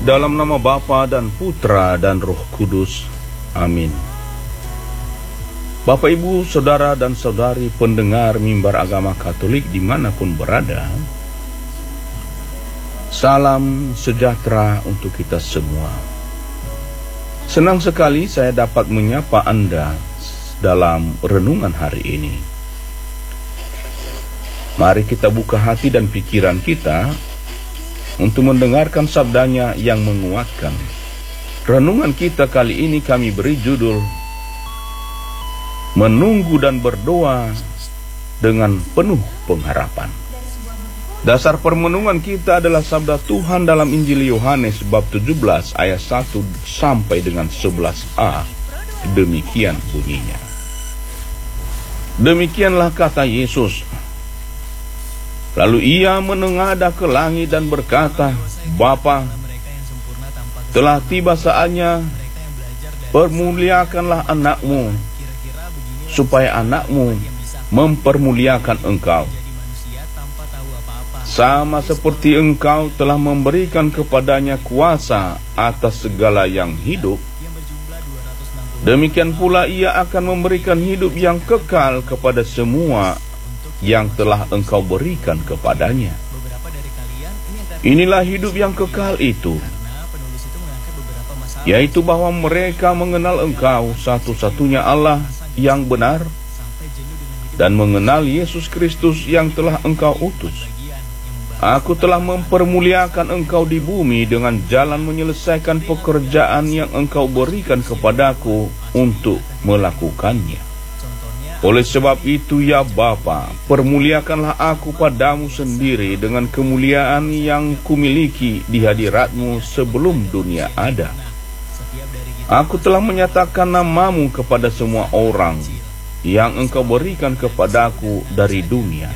Dalam nama Bapa dan Putra dan Roh Kudus. Amin. Bapak, Ibu, Saudara dan Saudari pendengar mimbar agama Katolik dimanapun berada, salam sejahtera untuk kita semua. Senang sekali saya dapat menyapa Anda dalam renungan hari ini. Mari kita buka hati dan pikiran kita untuk mendengarkan sabdanya yang menguatkan. Renungan kita kali ini kami beri judul Menunggu dan Berdoa dengan Penuh Pengharapan. Dasar permenungan kita adalah sabda Tuhan dalam Injil Yohanes bab 17 ayat 1 sampai dengan 11a. Demikian bunyinya. Demikianlah kata Yesus. Lalu ia menengadah ke langit dan berkata, Bapa, telah tiba saatnya, permuliakanlah anakmu, supaya anakmu mempermuliakan engkau. Sama seperti engkau telah memberikan kepadanya kuasa atas segala yang hidup, demikian pula ia akan memberikan hidup yang kekal kepada semua yang telah engkau berikan kepadanya. Inilah hidup yang kekal itu, yaitu bahwa mereka mengenal engkau satu-satunya Allah yang benar, dan mengenal Yesus Kristus yang telah engkau utus. Aku telah mempermuliakan engkau di bumi dengan jalan menyelesaikan pekerjaan yang engkau berikan kepadaku untuk melakukannya. Oleh sebab itu, ya Bapa, permuliakanlah aku padamu sendiri dengan kemuliaan yang kumiliki di hadiratmu sebelum dunia ada. Aku telah menyatakan namamu kepada semua orang yang engkau berikan kepadaku dari dunia.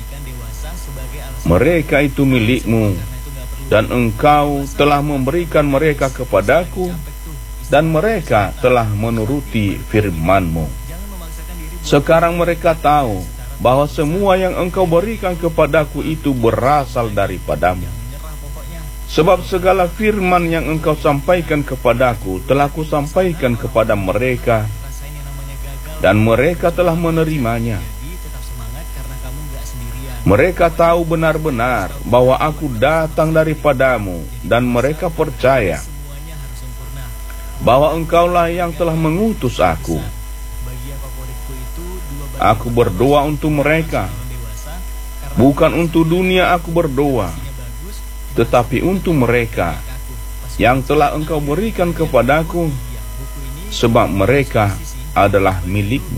Mereka itu milikmu, dan engkau telah memberikan mereka kepadaku, dan mereka telah menuruti firman-Mu. Sekarang mereka tahu bahwa semua yang engkau berikan kepadaku itu berasal daripadamu. Sebab segala firman yang engkau sampaikan kepadaku telah kusampaikan kepada mereka, dan mereka telah menerimanya. Mereka tahu benar-benar bahwa aku datang daripadamu, dan mereka percaya bahwa engkaulah yang telah mengutus aku. Aku berdoa untuk mereka, bukan untuk dunia aku berdoa, tetapi untuk mereka yang telah engkau berikan kepadaku, sebab mereka adalah milikmu.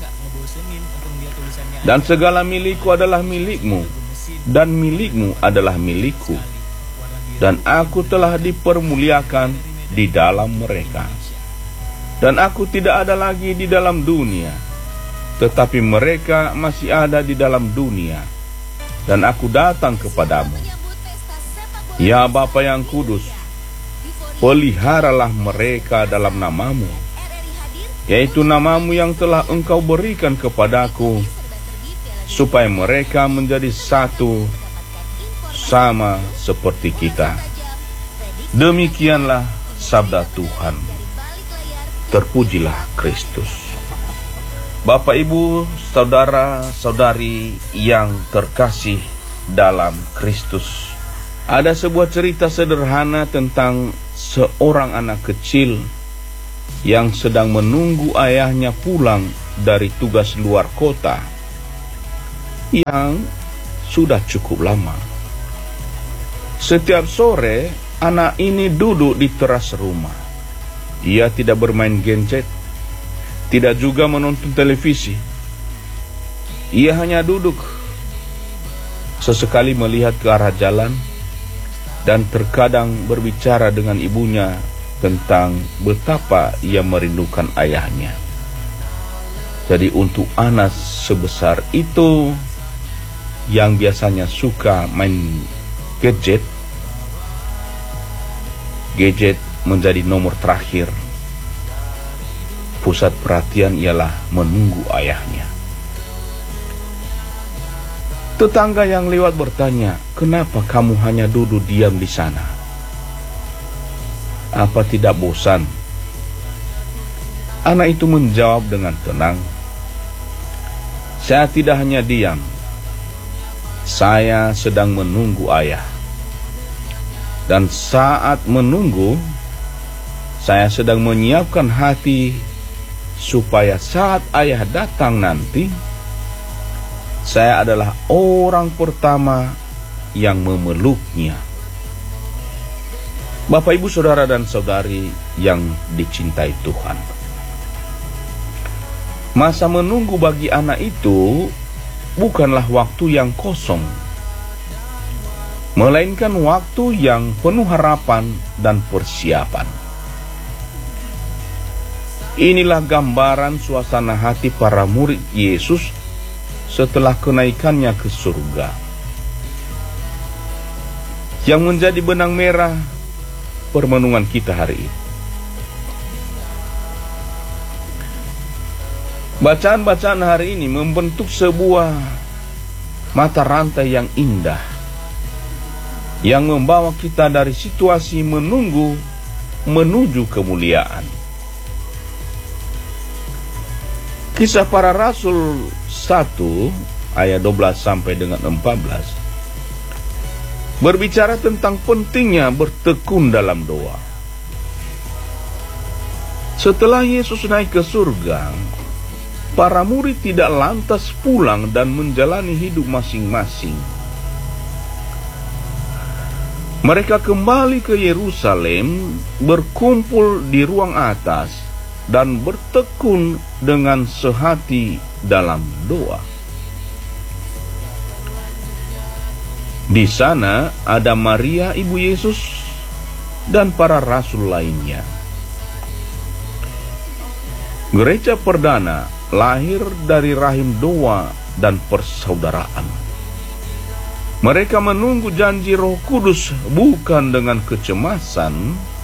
Dan segala milikku adalah milikmu, dan milikmu adalah milikku. Dan aku telah dipermuliakan di dalam mereka. Dan aku tidak ada lagi di dalam dunia, tetapi mereka masih ada di dalam dunia, dan aku datang kepadamu. Ya Bapa yang kudus, peliharalah mereka dalam namamu, yaitu namamu yang telah engkau berikan kepadaku, supaya mereka menjadi satu, sama seperti kita. Demikianlah sabda Tuhan. Terpujilah Kristus. Bapak, Ibu, Saudara-saudari yang terkasih dalam Kristus, ada sebuah cerita sederhana tentang seorang anak kecil yang sedang menunggu ayahnya pulang dari tugas luar kota yang sudah cukup lama. Setiap sore, anak ini duduk di teras rumah. Ia tidak bermain gadget, tidak juga menonton televisi. Ia hanya duduk, sesekali melihat ke arah jalan, dan terkadang berbicara dengan ibunya tentang betapa ia merindukan ayahnya. Jadi untuk anak sebesar itu yang biasanya suka main gadget menjadi nomor terakhir. Pusat perhatian ialah menunggu ayahnya. Tetangga yang lewat bertanya, "Kenapa kamu hanya duduk diam di sana?" Apa tidak bosan? Anak itu menjawab dengan tenang, saya tidak hanya diam, saya sedang menunggu ayah. Dan saat menunggu, saya sedang menyiapkan hati supaya saat ayah datang nanti, saya adalah orang pertama yang memeluknya. Bapak, Ibu, Saudara, dan Saudari yang dicintai Tuhan, masa menunggu bagi anak itu bukanlah waktu yang kosong, melainkan waktu yang penuh harapan dan persiapan. Inilah gambaran suasana hati para murid Yesus setelah kenaikannya ke surga, yang menjadi benang merah permenungan kita hari ini. Bacaan-bacaan hari ini membentuk sebuah mata rantai yang indah, yang membawa kita dari situasi menunggu menuju kemuliaan. Kisah Para Rasul 1 ayat 12 sampai dengan 14 berbicara tentang pentingnya bertekun dalam doa. Setelah Yesus naik ke surga, para murid tidak lantas pulang dan menjalani hidup masing-masing. Mereka kembali ke Yerusalem, berkumpul di ruang atas, dan bertekun dengan sehati dalam doa. Di sana ada Maria ibu Yesus dan para rasul lainnya. Gereja perdana lahir dari rahim doa dan persaudaraan. Mereka menunggu janji Roh Kudus bukan dengan kecemasan,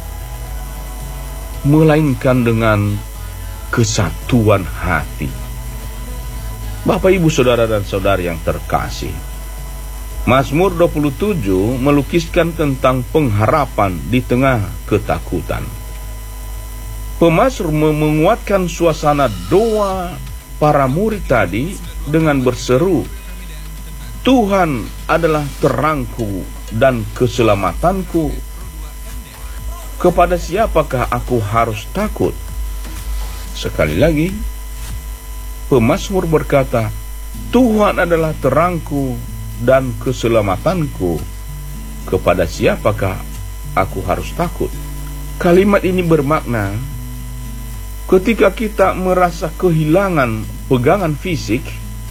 melainkan dengan kesatuan hati. Bapak, Ibu, Saudara, dan Saudari yang terkasih, Mazmur 27 melukiskan tentang pengharapan di tengah ketakutan. Pemazmur menguatkan suasana doa para murid tadi dengan berseru, Tuhan adalah terangku dan keselamatanku. Kepada siapakah aku harus takut? Sekali lagi, pemazmur berkata, Tuhan adalah terangku dan keselamatanku. Kepada siapakah aku harus takut? Kalimat ini bermakna, ketika kita merasa kehilangan pegangan fisik,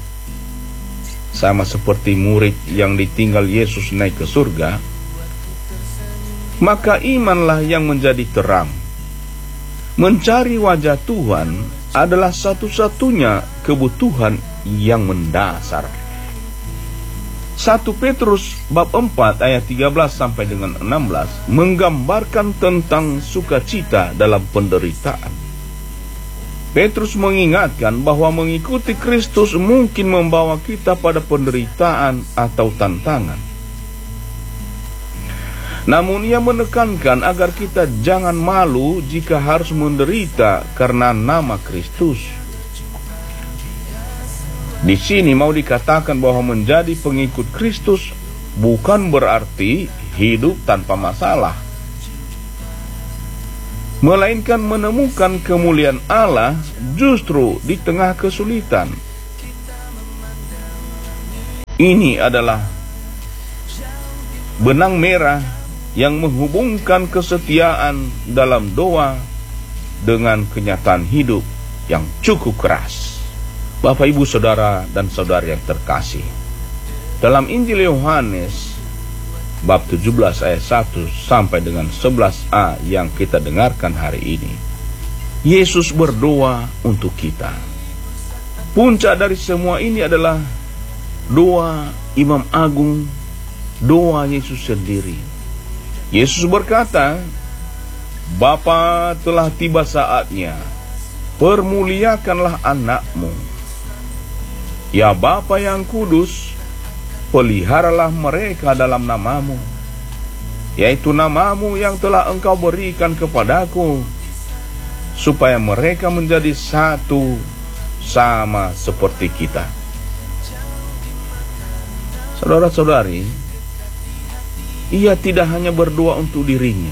sama seperti murid yang ditinggal Yesus naik ke surga, maka imanlah yang menjadi terang. Mencari wajah Tuhan adalah satu-satunya kebutuhan yang mendasar. 1 Petrus bab 4 ayat 13 sampai dengan 16 menggambarkan tentang sukacita dalam penderitaan. Petrus mengingatkan bahwa mengikuti Kristus mungkin membawa kita pada penderitaan atau tantangan. Namun ia menekankan agar kita jangan malu jika harus menderita karena nama Kristus. Di sini mau dikatakan bahwa menjadi pengikut Kristus bukan berarti hidup tanpa masalah, melainkan menemukan kemuliaan Allah justru di tengah kesulitan. Ini adalah benang merah yang menghubungkan kesetiaan dalam doa dengan kenyataan hidup yang cukup keras. Bapak, Ibu, Saudara, dan Saudari yang terkasih, dalam Injil Yohanes bab 17 ayat 1 sampai dengan 11a yang kita dengarkan hari ini, Yesus berdoa untuk kita. Puncak dari semua ini adalah doa Imam Agung, doa Yesus sendiri. Yesus berkata, Bapa, telah tiba saatnya, permuliakanlah anakmu. Ya Bapa yang kudus, peliharalah mereka dalam namamu. yaitu nama-Mu yang telah Engkau berikan kepadaku, supaya mereka menjadi satu sama seperti kita. Saudara-saudari, ia tidak hanya berdoa untuk dirinya,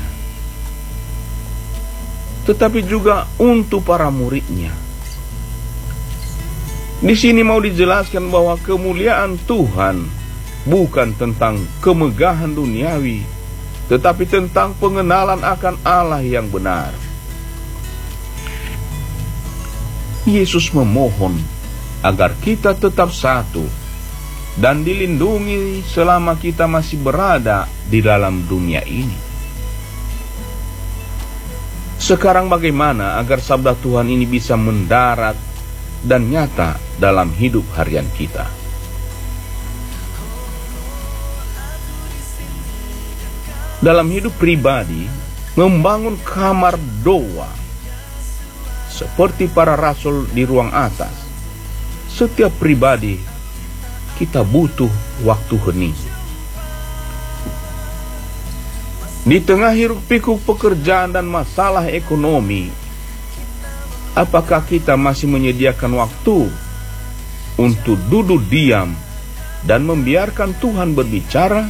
tetapi juga untuk para muridnya. Di sini mau dijelaskan bahwa kemuliaan Tuhan bukan tentang kemegahan duniawi, tetapi tentang pengenalan akan Allah yang benar. Yesus memohon agar kita tetap satu dan dilindungi selama kita masih berada di dalam dunia ini. Sekarang bagaimana agar sabda Tuhan ini bisa mendarat dan nyata dalam hidup harian kita? Dalam hidup pribadi, membangun kamar doa seperti para rasul di ruang atas. Setiap pribadi kita butuh waktu hening. Di tengah hiruk pikuk pekerjaan dan masalah ekonomi, apakah kita masih menyediakan waktu untuk duduk diam dan membiarkan Tuhan berbicara?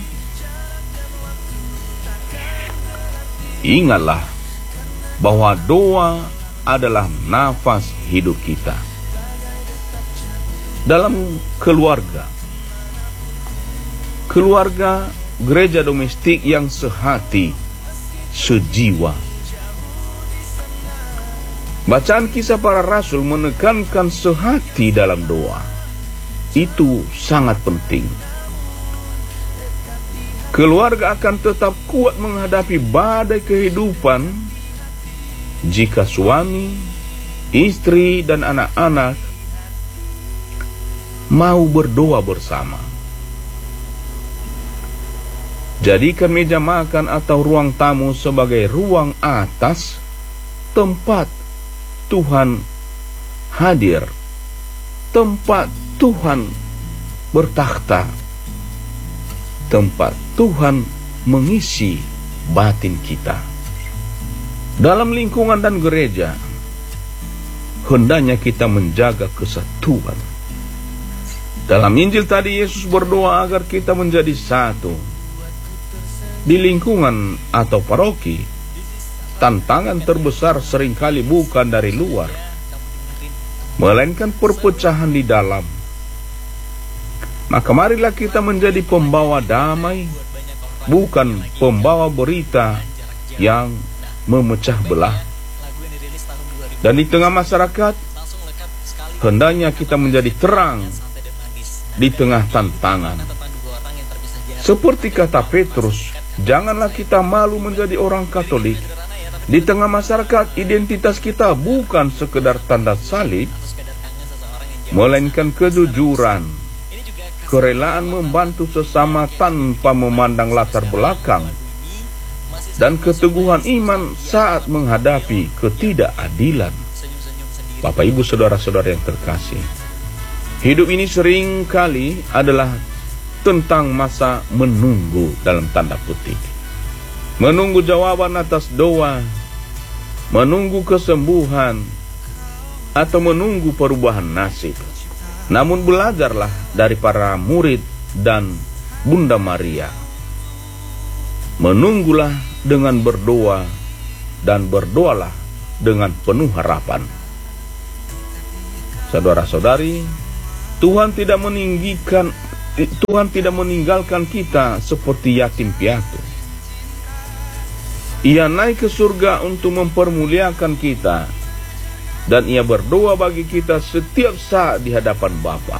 Ingatlah bahwa doa adalah nafas hidup kita. Dalam keluarga, gereja domestik yang sehati, sejiwa. Bacaan kisah para rasul menekankan sehati dalam doa. Itu sangat penting. Keluarga akan tetap kuat menghadapi badai kehidupan jika suami, istri, dan anak-anak mau berdoa bersama. Jadikan meja makan atau ruang tamu sebagai ruang atas, tempat Tuhan hadir, tempat Tuhan bertakhta, tempat Tuhan mengisi batin kita. Dalam lingkungan dan gereja, hendaknya kita menjaga kesatuan. Dalam Injil tadi, Yesus berdoa agar kita menjadi satu. Di lingkungan atau paroki, tantangan terbesar seringkali bukan dari luar, melainkan perpecahan di dalam. Maka marilah kita menjadi pembawa damai, bukan pembawa berita yang memecah belah. Dan di tengah masyarakat, hendaknya kita menjadi terang di tengah tantangan. Seperti kata Petrus, janganlah kita malu menjadi orang Katolik. Di tengah masyarakat, identitas kita bukan sekedar tanda salib, melainkan kejujuran, kerelaan membantu sesama tanpa memandang latar belakang, dan keteguhan iman saat menghadapi ketidakadilan. Bapak, Ibu, saudara-saudara yang terkasih, hidup ini sering kali adalah tentang masa menunggu dalam tanda petik. Menunggu jawaban atas doa, menunggu kesembuhan, atau menunggu perubahan nasib. Namun belajarlah dari para murid dan Bunda Maria. Menunggulah dengan berdoa dan berdoalah dengan penuh harapan. Saudara-saudari, Tuhan tidak meninggalkan kita seperti yatim piatu. Ia naik ke surga untuk mempermuliakan kita, dan Ia berdoa bagi kita setiap saat di hadapan Bapa.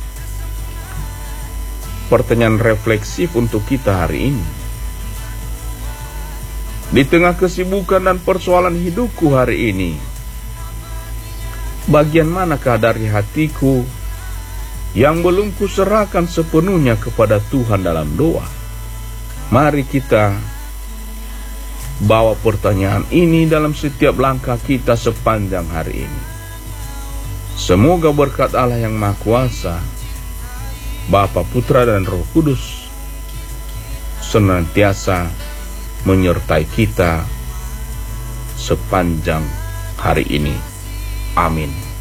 Pertanyaan refleksif untuk kita hari ini. Di tengah kesibukan dan persoalan hidupku hari ini, bagian manakah dari hatiku yang belum kuserahkan sepenuhnya kepada Tuhan dalam doa? Mari kita bawa pertanyaan ini dalam setiap langkah kita sepanjang hari ini. Semoga berkat Allah yang Maha Kuasa, Bapa, Putra, dan Roh Kudus senantiasa menyertai kita sepanjang hari ini. Amin.